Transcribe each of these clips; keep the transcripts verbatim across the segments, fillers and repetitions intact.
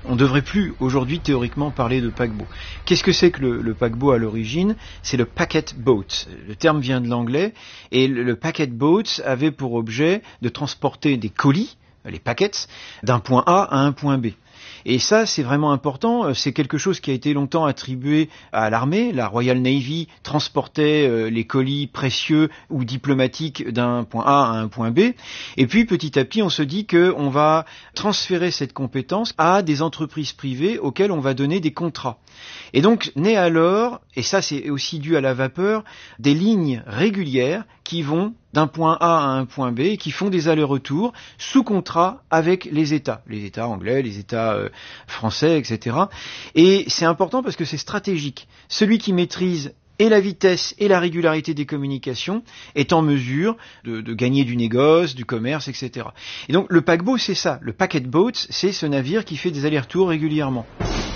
On ne devrait plus aujourd'hui théoriquement parler de paquebot. Qu'est-ce que c'est que le, le paquebot à l'origine ? C'est le packet boat. Le terme vient de l'anglais et le, le packet boat avait pour objet de transporter des colis, les packets, d'un point A à un point B. Et ça, c'est vraiment important. C'est quelque chose qui a été longtemps attribué à l'armée. La Royal Navy transportait euh, les colis précieux ou diplomatiques d'un point A à un point B. Et puis, petit à petit, on se dit qu'on va transférer cette compétence à des entreprises privées auxquelles on va donner des contrats. Et donc, naît alors, et ça c'est aussi dû à la vapeur, des lignes régulières qui vont d'un point A à un point B et qui font des allers-retours sous contrat avec les États, les États anglais, les États euh, français, et cetera. Et c'est important parce que c'est stratégique. Celui qui maîtrise et la vitesse et la régularité des communications est en mesure de, de gagner du négoce, du commerce, et cetera. Et donc le paquebot, c'est ça. Le packet boat, c'est ce navire qui fait des allers-retours régulièrement.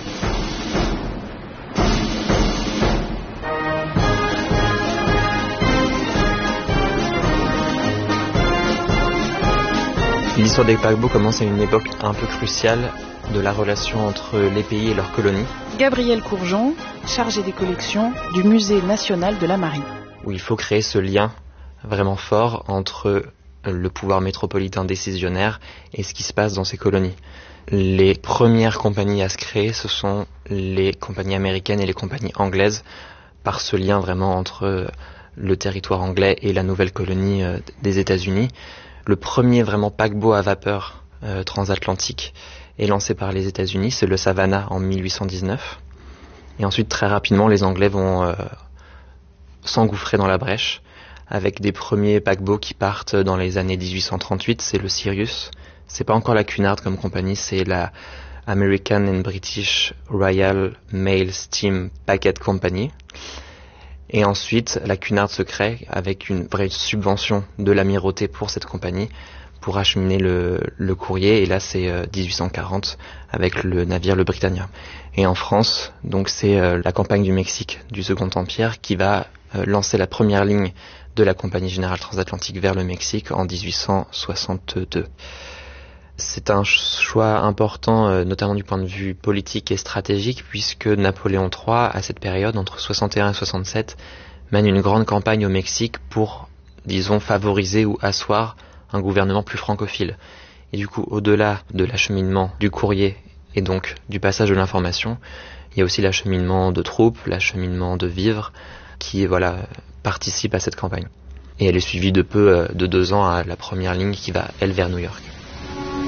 L'histoire des paquebots commence à une époque un peu cruciale de la relation entre les pays et leurs colonies. Gabriel Courgeon, chargé des collections du Musée national de la marine. Où il faut créer ce lien vraiment fort entre le pouvoir métropolitain décisionnaire et ce qui se passe dans ces colonies. Les premières compagnies à se créer, ce sont les compagnies américaines et les compagnies anglaises, par ce lien vraiment entre le territoire anglais et la nouvelle colonie des États-Unis. Le premier vraiment paquebot à vapeur euh, transatlantique est lancé par les États-Unis, c'est le Savannah en mille huit cent dix-neuf. Et ensuite, très rapidement, les Anglais vont euh, s'engouffrer dans la brèche avec des premiers paquebots qui partent dans les années dix-huit cent trente-huit, c'est le Sirius. C'est pas encore la Cunard comme compagnie, c'est la American and British Royal Mail Steam Packet Company. Et ensuite, la Cunard se crée avec une vraie subvention de l'amirauté pour cette compagnie pour acheminer le, le courrier. Et là, c'est euh, dix-huit cent quarante avec le navire le Britannia. Et en France, donc c'est euh, la campagne du Mexique du Second Empire qui va euh, lancer la première ligne de la Compagnie Générale Transatlantique vers le Mexique en dix-huit cent soixante-deux. C'est un choix important, euh, notamment du point de vue politique et stratégique, puisque Napoléon trois, à cette période, entre soixante et un et soixante-sept, mène une grande campagne au Mexique pour, disons, favoriser ou asseoir un gouvernement plus francophile. Et du coup, au-delà de l'acheminement du courrier et donc du passage de l'information, il y a aussi l'acheminement de troupes, l'acheminement de vivres, qui, voilà, participe à cette campagne. Et elle est suivie de peu, euh, de deux ans, à la première ligne qui va, elle, vers New York.